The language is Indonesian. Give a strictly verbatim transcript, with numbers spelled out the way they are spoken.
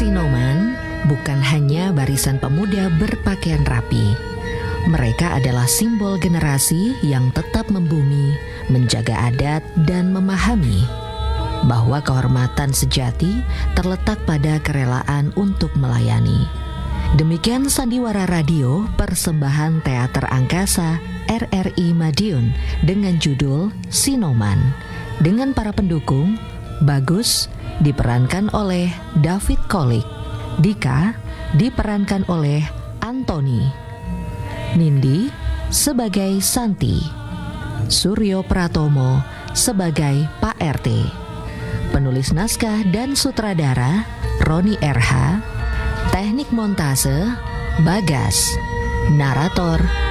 Sinoman bukan hanya barisan pemuda berpakaian rapi. Mereka adalah simbol generasi yang tetap membumi, menjaga adat, dan memahami bahwa kehormatan sejati terletak pada kerelaan untuk melayani. Demikian Sandiwara Radio, persembahan Teater Angkasa R R I Madiun dengan judul Sinoman. Dengan para pendukung, Bagus diperankan oleh David Kolik, Dika diperankan oleh Anthony, Nindi sebagai Santi, Suryo Pratomo sebagai Pak R T. Penulis naskah dan sutradara Roni R H. Teknik montase Bagas. Narator